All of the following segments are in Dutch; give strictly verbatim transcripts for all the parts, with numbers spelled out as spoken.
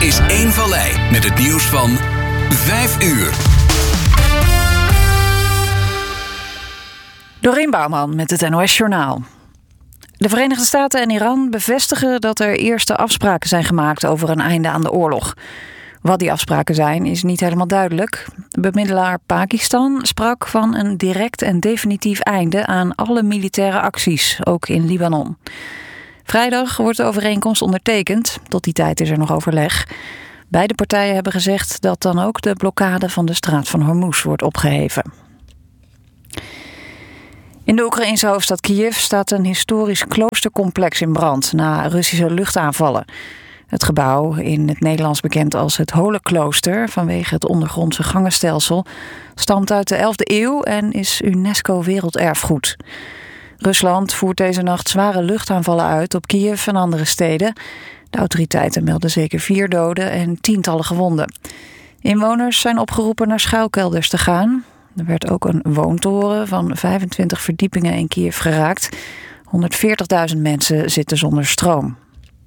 is één Vallei met het nieuws van vijf uur. Doreen Bouwman met het N O S-journaal. De Verenigde Staten en Iran bevestigen dat er eerste afspraken zijn gemaakt over een einde aan de oorlog. Wat die afspraken zijn, is niet helemaal duidelijk. Bemiddelaar Pakistan sprak van een direct en definitief einde aan alle militaire acties, ook in Libanon. Vrijdag wordt de overeenkomst ondertekend. Tot die tijd is er nog overleg. Beide partijen hebben gezegd dat dan ook de blokkade van de straat van Hormuz wordt opgeheven. In de Oekraïense hoofdstad Kiev staat een historisch kloostercomplex in brand na Russische luchtaanvallen. Het gebouw, in het Nederlands bekend als het Holenklooster vanwege het ondergrondse gangenstelsel, stamt uit de elfde eeuw en is UNESCO Werelderfgoed. Rusland voert deze nacht zware luchtaanvallen uit op Kiev en andere steden. De autoriteiten melden zeker vier doden en tientallen gewonden. Inwoners zijn opgeroepen naar schuilkelders te gaan. Er werd ook een woontoren van vijfentwintig verdiepingen in Kiev geraakt. honderdveertigduizend mensen zitten zonder stroom.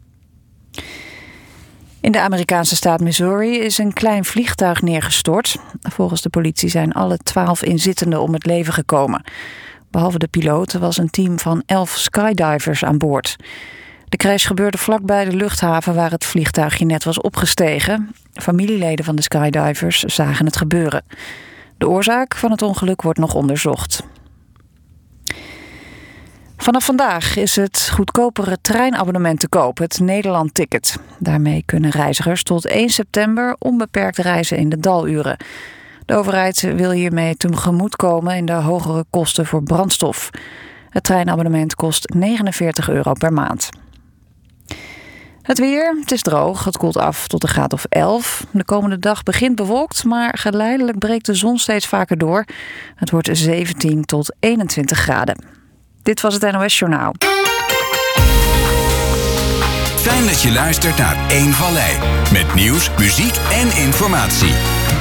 In de Amerikaanse staat Missouri is een klein vliegtuig neergestort. Volgens de politie zijn alle twaalf inzittenden om het leven gekomen. Behalve de piloot was een team van elf skydivers aan boord. De crash gebeurde vlakbij de luchthaven waar het vliegtuigje net was opgestegen. Familieleden van de skydivers zagen het gebeuren. De oorzaak van het ongeluk wordt nog onderzocht. Vanaf vandaag is het goedkopere treinabonnement te koop, het Nederland-ticket. Daarmee kunnen reizigers tot één september onbeperkt reizen in de daluren. De overheid wil hiermee tegemoetkomen in de hogere kosten voor brandstof. Het treinabonnement kost negenenveertig euro per maand. Het weer, het is droog, het koelt af tot een graad of elf. De komende dag begint bewolkt, maar geleidelijk breekt de zon steeds vaker door. Het wordt zeventien tot eenentwintig graden. Dit was het N O S-journaal. Fijn dat je luistert naar één Vallei. Met nieuws, muziek en informatie.